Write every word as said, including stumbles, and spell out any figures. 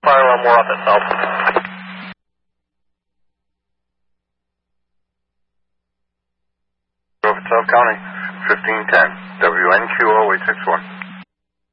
Fire alarm more office, help. South County, fifteen ten, W N Q O eight six one.